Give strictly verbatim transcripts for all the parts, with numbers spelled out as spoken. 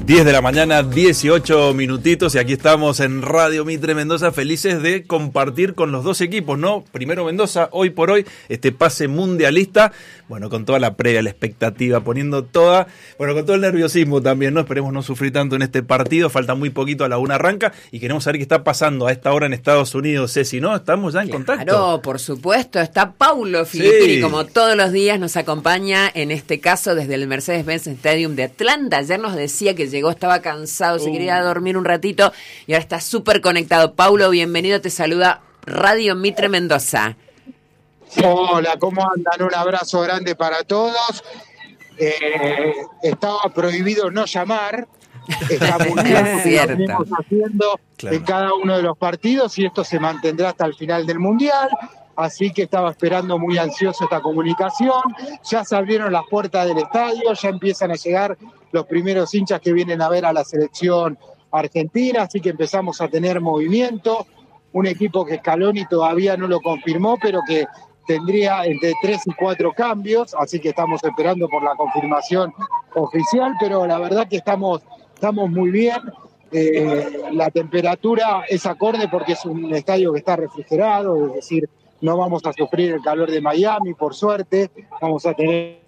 diez de la mañana, dieciocho minutitos, y aquí estamos en Radio Mitre Mendoza, felices de compartir con los dos equipos, ¿no? Primero Mendoza, hoy por hoy, este pase mundialista, bueno, con toda la previa, la expectativa, poniendo toda, bueno, con todo el nerviosismo también, ¿no? Esperemos no sufrir tanto en este partido, falta muy poquito, a la una arranca, y queremos saber qué está pasando a esta hora en Estados Unidos, Ceci, ¿no? Estamos ya en claro, contacto. Claro, por supuesto, está Paulo Filippini, sí. Como todos los días nos acompaña, en este caso desde el Mercedes-Benz Stadium de Atlanta. Ayer nos decía que llegó, estaba cansado, uh. se quería dormir un ratito y ahora está súper conectado. Paulo, bienvenido, te saluda Radio Mitre Mendoza. Hola, ¿cómo andan? Un abrazo grande para todos. Eh, estaba prohibido no llamar. Está muy bien porque lo venimos haciendo claro. en cada uno de los partidos y esto se mantendrá hasta el final del Mundial. Así que estaba esperando muy ansioso esta comunicación. Ya se abrieron las puertas del estadio, ya empiezan a llegar los primeros hinchas que vienen a ver a la selección argentina, así que empezamos a tener movimiento. Un equipo que Scaloni todavía no lo confirmó, pero que tendría entre tres y cuatro cambios, así que estamos esperando por la confirmación oficial, pero la verdad que estamos, estamos muy bien. Eh, la temperatura es acorde porque es un estadio que está refrigerado, es decir, no vamos a sufrir el calor de Miami, por suerte, vamos a tener...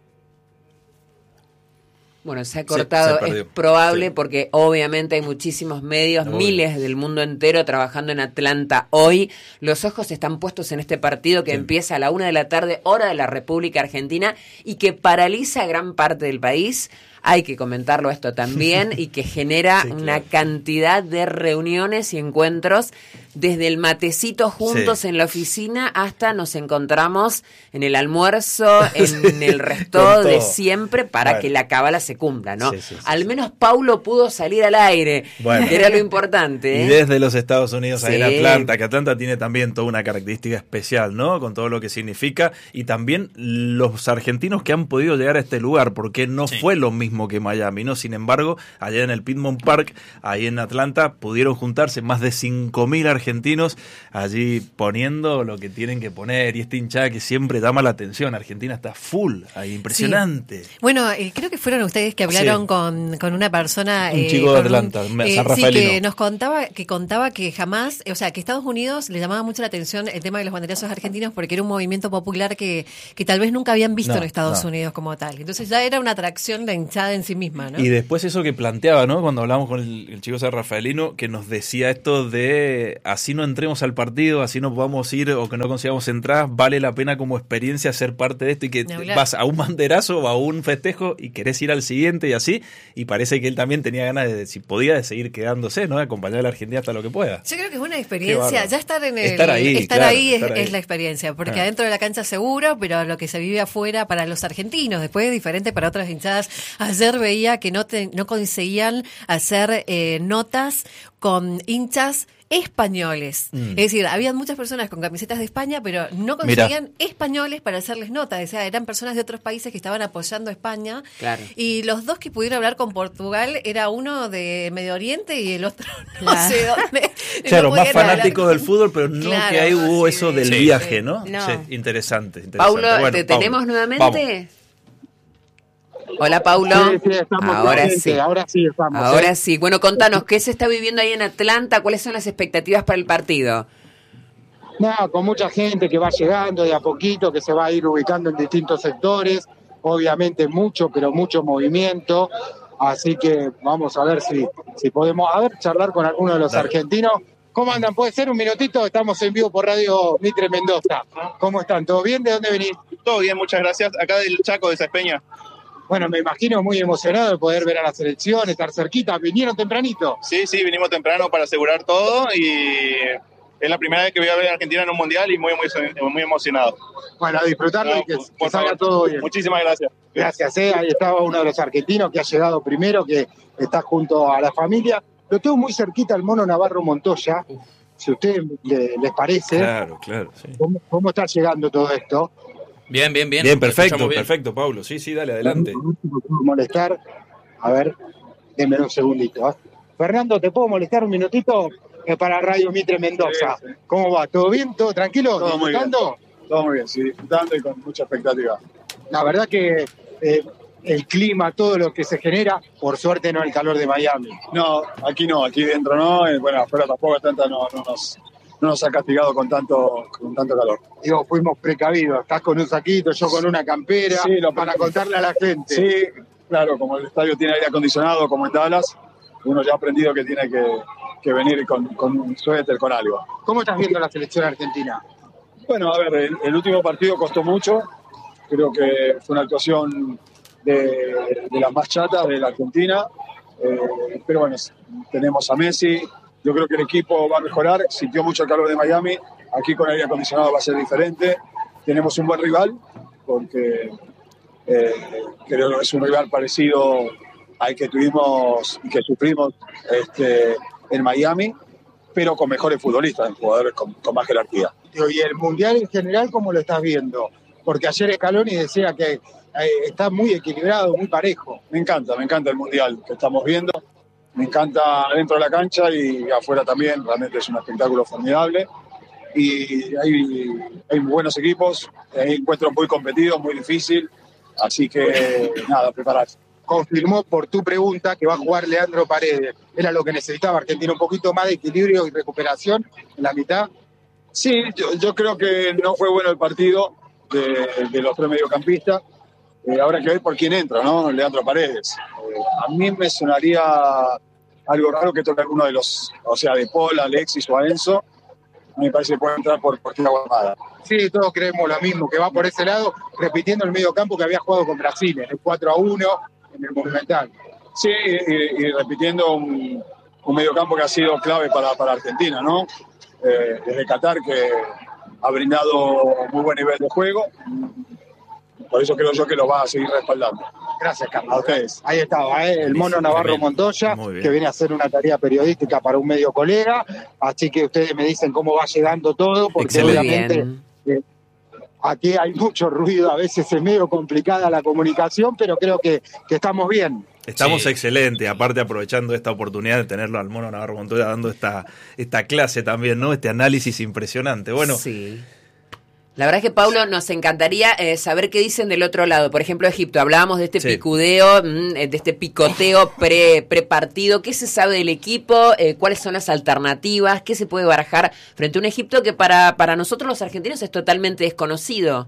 Bueno, se ha cortado, sí, se es probable sí. porque obviamente hay muchísimos medios, Obvio. miles del mundo entero trabajando en Atlanta hoy. Los ojos están puestos en este partido que sí. empieza a la una de la tarde, hora de la República Argentina, y que paraliza gran parte del país. Hay que comentarlo esto también, y que genera sí, claro. una cantidad de reuniones y encuentros, desde el matecito juntos sí. en la oficina hasta nos encontramos en el almuerzo, en el resto de siempre, para bueno. que la cábala se cumpla, ¿no? Sí, sí, sí, Al menos Paulo pudo salir al aire, bueno. que era lo importante, ¿eh? Y desde los Estados Unidos, ahí sí. en Atlanta, que Atlanta tiene también toda una característica especial, ¿no? Con todo lo que significa, y también los argentinos que han podido llegar a este lugar, porque no sí. fue lo mismo que Miami, ¿no? Sin embargo, allá en el Piedmont Park, ahí en Atlanta, pudieron juntarse más de cinco mil argentinos allí poniendo lo que tienen que poner, y esta hinchada que siempre llama la atención. Argentina está full, ahí, impresionante. Sí. Bueno, eh, creo que fueron ustedes que hablaron sí. con, con una persona... Un eh, chico de Atlanta, un, eh, San Rafaelino. Sí, que nos contaba que contaba que jamás, o sea, que Estados Unidos le llamaba mucho la atención el tema de los banderazos argentinos porque era un movimiento popular que, que tal vez nunca habían visto no, en Estados no. Unidos como tal. Entonces ya era una atracción la hinchada en sí misma, ¿no? Y después eso que planteaba, ¿no? Cuando hablamos con el, el chico San Rafaelino, que nos decía esto de así no entremos al partido, así no podamos ir o que no consigamos entradas, vale la pena como experiencia ser parte de esto, y que vas a un banderazo o a un festejo y querés ir al siguiente y así, y parece que él también tenía ganas de, si podía, de seguir quedándose, ¿no? De acompañar a la Argentina hasta lo que pueda. Yo creo que es una experiencia, ya estar en el... Estar ahí, estar claro, ahí, estar es, ahí es la experiencia, porque ah. adentro de la cancha seguro, pero lo que se vive afuera para los argentinos, después es diferente para otras hinchadas. Ayer veía que no, te, no conseguían hacer eh, notas con hinchas españoles. Mm. Es decir, habían muchas personas con camisetas de España, pero no conseguían Mirá. españoles para hacerles notas. O sea, eran personas de otros países que estaban apoyando a España. Claro. Y los dos que pudieron hablar con Portugal, era uno de Medio Oriente y el otro no claro. sé dónde. Claro, no más fanáticos con... del fútbol, pero no claro, que ahí hubo sí, eso del sí, viaje, sí. ¿no? no. Sí, interesante, interesante. Paulo, bueno, ¿te Paulo. tenemos nuevamente? Vamos. Hola, Paulo. Sí, sí, estamos ahora presentes, sí. Ahora sí estamos. Ahora ¿eh? sí. Bueno, contanos, ¿qué se está viviendo ahí en Atlanta? ¿Cuáles son las expectativas para el partido? Nada, con mucha gente que va llegando de a poquito, que se va a ir ubicando en distintos sectores. Obviamente mucho, pero mucho movimiento. Así que vamos a ver si, si podemos a ver, charlar con alguno de los Dale. argentinos. ¿Cómo andan? ¿Puede ser un minutito? Estamos en vivo por Radio Mitre Mendoza. ¿Cómo están? ¿Todo bien? ¿De dónde venís? Todo bien, muchas gracias. Acá del Chaco, de Sespeña. Bueno, me imagino muy emocionado de poder ver a la selección, estar cerquita. ¿Vinieron tempranito? Sí, sí, vinimos temprano para asegurar todo y es la primera vez que voy a ver a Argentina en un mundial y muy, muy, muy emocionado. Bueno, a disfrutarlo no, y que, por, que por salga favor. todo bien. Muchísimas gracias. Gracias, eh. Ahí estaba uno de los argentinos que ha llegado primero, que está junto a la familia. Lo tengo muy cerquita al Mono Navarro Montoya, si a ustedes le, les parece. Claro, claro. Sí. ¿Cómo, ¿Cómo está llegando todo esto? Bien, bien, bien. Bien, perfecto, bien. perfecto, Paulo. Sí, sí, dale, adelante. No puedo molestar. A ver, denme un segundito. ¿eh? Fernando, ¿te puedo molestar un minutito? Es para Radio Mitre Mendoza. Sí, sí. ¿Cómo va? ¿Todo bien? ¿Todo tranquilo? Todo muy bien. ¿Disfrutando? Todo muy bien, sí, disfrutando y con mucha expectativa. La verdad que eh, el clima, todo lo que se genera, por suerte no el calor de Miami. No, aquí no, aquí dentro no, y bueno, afuera tampoco tanta no, no nos... no nos ha castigado con tanto con tanto calor. Digo, fuimos precavidos. Estás con un saquito, yo con una campera, sí, lo, para contarle a la gente. Sí, claro, como el estadio tiene aire acondicionado, como en Dallas, uno ya ha aprendido que tiene que, que venir con, con un suéter, con algo. ¿Cómo estás viendo la selección argentina? Bueno, a ver, el, el último partido costó mucho. Creo que fue una actuación de, de las más chatas de la Argentina. Eh, pero bueno, tenemos a Messi. Yo creo que el equipo va a mejorar, sintió mucho el calor de Miami, aquí con aire acondicionado va a ser diferente. Tenemos un buen rival, porque eh, creo que es un rival parecido al que tuvimos y que sufrimos este, en Miami, pero con mejores futbolistas, jugadores con, con más jerarquía. Y el Mundial en general, ¿cómo lo estás viendo? Porque ayer Scaloni decía que eh, está muy equilibrado, muy parejo. Me encanta, me encanta el Mundial que estamos viendo. Me encanta dentro de la cancha y afuera también, realmente es un espectáculo formidable. Y hay, hay buenos equipos, hay encuentros muy competidos, muy difícil, así que nada, prepararse. Confirmó por tu pregunta que va a jugar Leandro Paredes. ¿Era lo que necesitaba Argentina, un poquito más de equilibrio y recuperación en la mitad? Sí, yo, yo creo que no fue bueno el partido de, de los tres mediocampistas. Eh, habrá que ver por quién entra, ¿no? Leandro Paredes. Eh, a mí me sonaría algo raro que toque alguno de los, o sea, de Paul, Alexis o a Enzo. Me parece que puede entrar por, por Thiago Almada. Sí, todos creemos lo mismo, que va por ese lado, repitiendo el medio campo que había jugado con Brasil, en el cuatro a uno, en el Monumental. Sí, y, y repitiendo un, un medio campo que ha sido clave para, para Argentina, ¿no? Eh, desde Qatar, que ha brindado muy buen nivel de juego. Por eso creo yo que lo va a seguir respaldando. Gracias, Carlos. A ustedes. Ahí estaba, ¿eh? El mono Navarro Montoya, que viene a hacer una tarea periodística para un medio colega. Así que ustedes me dicen cómo va llegando todo, porque excelente. Obviamente eh, aquí hay mucho ruido, a veces es medio complicada la comunicación, pero creo que, que estamos bien. Estamos sí. excelentes, aparte aprovechando esta oportunidad de tenerlo al mono Navarro Montoya dando esta, esta clase también, ¿no? Este análisis impresionante. Bueno. Sí. La verdad es que, Paulo, nos encantaría eh, saber qué dicen del otro lado. Por ejemplo, Egipto. Hablábamos de este sí. picudeo, de este picoteo pre, pre-partido. ¿Qué se sabe del equipo? Eh, ¿Cuáles son las alternativas? ¿Qué se puede barajar frente a un Egipto que para, para nosotros los argentinos es totalmente desconocido?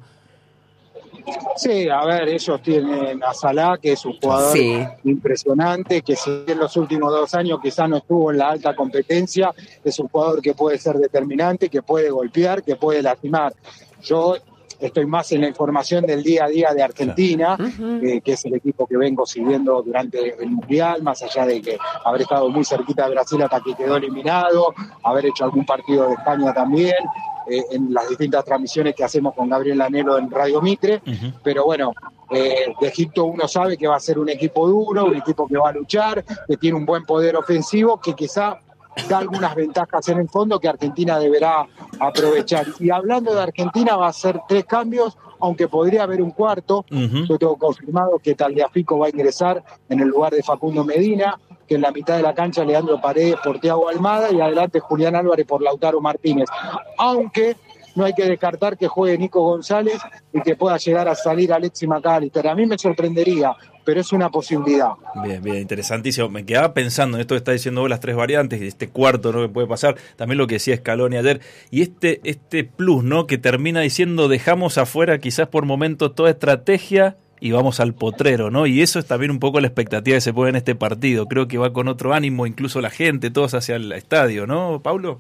Sí, a ver, ellos tienen a Salah, que es un jugador sí. impresionante, que si en los últimos dos años quizás no estuvo en la alta competencia, es un jugador que puede ser determinante, que puede golpear, que puede lastimar. Yo estoy más en la información del día a día de Argentina, uh-huh. eh, que es el equipo que vengo siguiendo durante el Mundial, más allá de que haber estado muy cerquita de Brasil hasta que quedó eliminado, haber hecho algún partido de España también, eh, en las distintas transmisiones que hacemos con Gabriel Anelo en Radio Mitre, uh-huh. pero bueno, eh, de Egipto uno sabe que va a ser un equipo duro, un equipo que va a luchar, que tiene un buen poder ofensivo, que quizá da algunas ventajas en el fondo que Argentina deberá aprovechar. Y hablando de Argentina, va a ser tres cambios, aunque podría haber un cuarto. Uh-huh. Yo tengo confirmado que Tagliafico va a ingresar en el lugar de Facundo Medina, que en la mitad de la cancha Leandro Paredes por Thiago Almada y adelante Julián Álvarez por Lautaro Martínez. Aunque no hay que descartar que juegue Nico González y que pueda llegar a salir Alexis McAllister. A mí me sorprendería, pero es una posibilidad. Bien, bien, interesantísimo. Me quedaba pensando en esto que está diciendo vos, las tres variantes, y este cuarto, ¿no?, que puede pasar, también lo que decía Scaloni ayer, y este, este plus, ¿no?, que termina diciendo dejamos afuera quizás por momentos toda estrategia y vamos al potrero, ¿no? Y eso es también un poco la expectativa que se pone en este partido. Creo que va con otro ánimo, incluso la gente, todos hacia el estadio, ¿no, Paulo?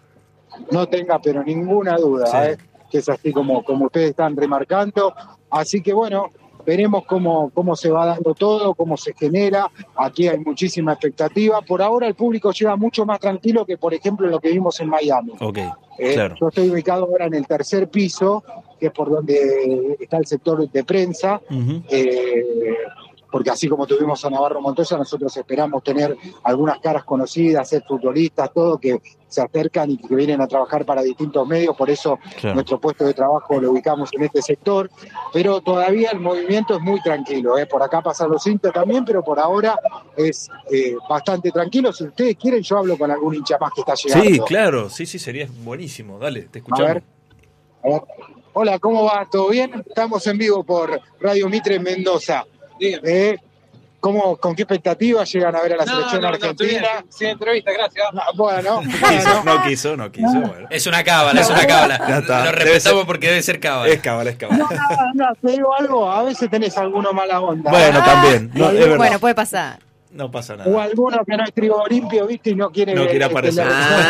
No tenga pero ninguna duda, sí. ¿eh? Que es así como, como ustedes están remarcando. Así que bueno, veremos cómo, cómo se va dando todo, cómo se genera. Aquí hay muchísima expectativa. Por ahora el público llega mucho más tranquilo que, por ejemplo, lo que vimos en Miami. Okay, eh, claro. Yo estoy ubicado ahora en el tercer piso, que es por donde está el sector de prensa. Uh-huh. Eh, porque así como tuvimos a Navarro Montoya, nosotros esperamos tener algunas caras conocidas, ser futbolistas, todo, que se acercan y que vienen a trabajar para distintos medios, por eso claro. nuestro puesto de trabajo lo ubicamos en este sector, pero todavía el movimiento es muy tranquilo, ¿eh? Por acá pasan los hinchas también, pero por ahora es eh, bastante tranquilo. Si ustedes quieren, yo hablo con algún hincha más que está llegando. Sí, claro, sí, sí, sería buenísimo, dale, te escuchamos. A ver, a ver. Hola, ¿cómo va? ¿Todo bien? Estamos en vivo por Radio Mitre en Mendoza. Eh, ¿Cómo, ¿Con qué expectativas llegan a ver a la no, selección no, argentina? No, sin, sin entrevista, gracias. No, bueno, No quiso, bueno. no quiso, no quiso. Bueno. Es una cábala, es una cábala. Lo respetamos porque debe ser cábala. Es cábala, es cábala. No, no, no, te digo algo, a veces tenés alguno mala onda. Bueno, ah, también. No, es verdad. Bueno, puede pasar. No pasa nada. O alguno que no es trigo limpio, ¿viste? Y no quiere... No quiere aparecer.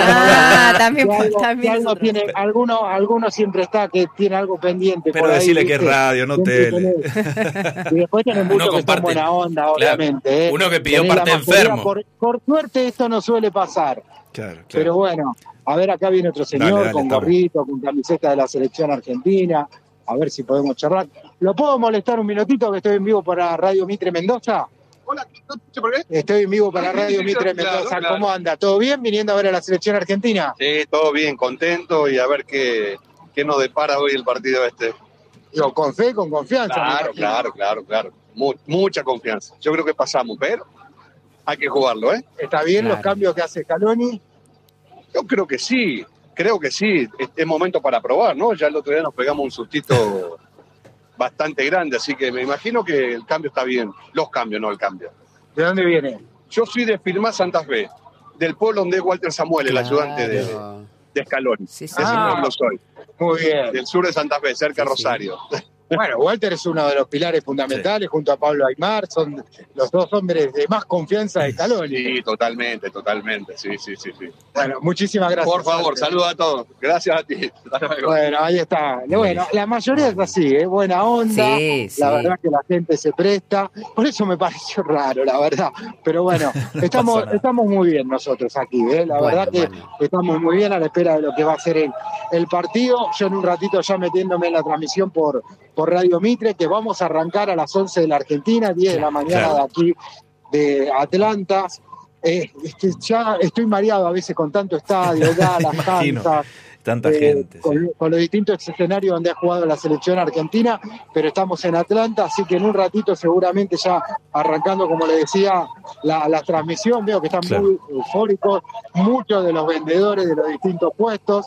Ah, también, que algo, también que algo tiene, alguno, alguno siempre está que tiene algo pendiente. Pero por ahí, decirle que ¿viste? es radio, no Siempre tele. tenés. Y después tenés muchos que están buena onda, claro, obviamente. ¿eh? uno que pidió Tenés parte la mayoría, enfermo. Por, por suerte esto no suele pasar. Claro, claro. Pero bueno, a ver, acá viene otro señor Dale, dale, con estamos. gorrito, con camiseta de la selección argentina. A ver si podemos charlar. ¿Lo puedo molestar un minutito que estoy en vivo para Radio Mitre Mendoza? Hola, ¿no escucho por qué? Estoy en vivo para Radio Mitre Claro, Mendoza. claro. ¿Cómo anda? ¿Todo bien viniendo a ver a la selección argentina? Sí, todo bien, contento y a ver qué, qué nos depara hoy el partido este. Digo, con fe, con confianza. me Claro, imagino. claro, claro, claro. Mu- mucha confianza. Yo creo que pasamos, pero hay que jugarlo, ¿eh? ¿Está bien Claro. los cambios que hace Scaloni? Yo creo que sí, creo que sí. Es, es momento para probar, ¿no? Ya el otro día nos pegamos un sustito bastante grande, así que me imagino que el cambio está bien. Los cambios, no el cambio. ¿De dónde viene? Yo soy de Firmá Santa Fe, del pueblo donde es Walter Samuel, el Claro. ayudante de, de Scaloni. Sí, sí, De ese Ah. pueblo soy. Muy bien. Del sur de Santa Fe, cerca de Sí, sí. Rosario. Bueno, Walter es uno de los pilares fundamentales junto a Pablo Aymar. Son los dos hombres de más confianza de Scaloni. Sí, totalmente, totalmente. Sí, sí, sí, sí. Bueno, muchísimas gracias. Por favor, Walter. saludos a todos. Gracias a ti. Hasta luego. Bueno, ahí está. Bueno, la mayoría es así, ¿eh? Buena onda. Sí, sí. La verdad que la gente se presta. Por eso me pareció raro, la verdad. Pero bueno, estamos, pasa nada. estamos muy bien nosotros aquí, ¿eh? La Bueno, verdad que bueno. estamos muy bien a la espera de lo que va a ser el, el partido. Yo en un ratito ya metiéndome en la transmisión por, por Radio Mitre, que vamos a arrancar a las once de la Argentina, diez de la mañana claro. de aquí de Atlanta. Eh, es que ya estoy mareado a veces con tanto estadio, galas, Imagino. canchas. Tanta Eh, gente. con, sí. con los distintos escenarios donde ha jugado la selección argentina, pero estamos en Atlanta, así que en un ratito seguramente ya arrancando, como le decía, la, la transmisión, veo que están Claro. muy eufóricos, muchos de los vendedores de los distintos puestos,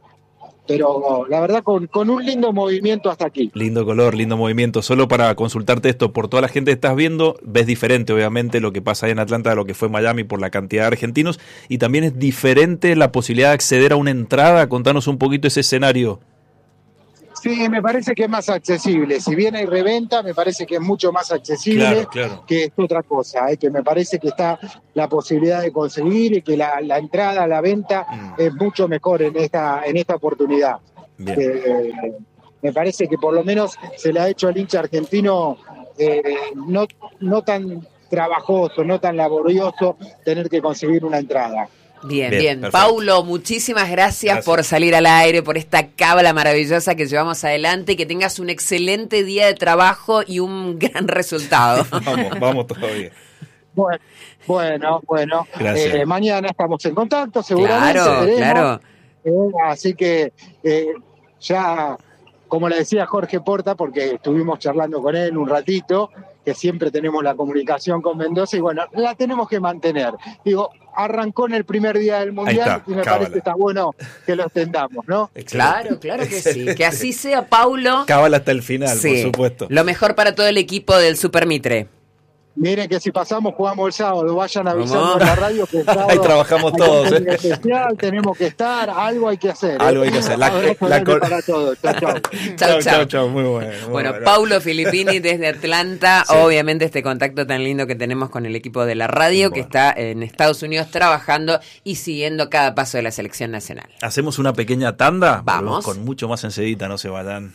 pero la verdad con, con un lindo movimiento hasta aquí. Lindo color, lindo movimiento. Solo para consultarte esto, por toda la gente que estás viendo, ves diferente obviamente lo que pasa ahí en Atlanta de lo que fue en Miami por la cantidad de argentinos, y también es diferente la posibilidad de acceder a una entrada. Contanos un poquito ese escenario. Sí, me parece que es más accesible. Si bien hay reventa, me parece que es mucho más accesible Claro, claro. que es otra cosa. ¿eh? Que me parece que está la posibilidad de conseguir y que la, la entrada, la venta Mm. es mucho mejor en esta, en esta oportunidad. Bien. Eh, me parece que por lo menos se le ha hecho al hincha argentino eh, no, no tan trabajoso, no tan laborioso tener que conseguir una entrada. Bien, Bien, bien. perfecto. Paulo, muchísimas gracias, Gracias. por salir al aire, por esta cábala maravillosa que llevamos adelante. Que tengas un excelente día de trabajo y un gran resultado. Vamos, vamos todavía. Bueno, bueno, bueno. Gracias. Eh, mañana estamos en contacto, seguramente. Claro, veremos. claro. Eh, así que eh, ya, como le decía Jorge Porta, porque estuvimos charlando con él un ratito, que siempre tenemos la comunicación con Mendoza, y bueno, la tenemos que mantener. Digo, arrancó en el primer día del Mundial está, y me cábala. parece que está bueno que lo extendamos, ¿no? Claro, claro que sí. Que así sea, Paulo. Cábala hasta el final, Sí. por supuesto. Lo mejor para todo el equipo del Super Mitre. Miren que si pasamos, jugamos el sábado, vayan avisando ¿Cómo? en la radio que el sábado Ahí trabajamos hay todos, contenido ¿eh? especial, tenemos que estar, algo hay que hacer. ¿eh? Algo hay que hacer. La- Abrazo la grande col- para todos. Chau, chau. Chau, chau. chau. Muy bueno. muy Bueno, bueno. Paulo Filippini desde Atlanta, Sí. obviamente este contacto tan lindo que tenemos con el equipo de la radio, que Bueno. está en Estados Unidos trabajando y siguiendo cada paso de la selección nacional. Hacemos una pequeña tanda. Vamos. Volvemos con mucho más enseguida, no se vayan.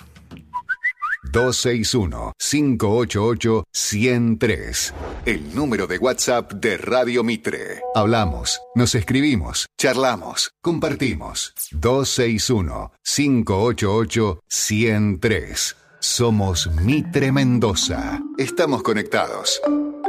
dos seis uno, cinco ocho ocho, uno cero tres. El número de WhatsApp de Radio Mitre. Hablamos, nos escribimos, charlamos, compartimos. dos seis uno, cinco ocho ocho, uno cero tres. Somos Mitre Mendoza. Estamos conectados.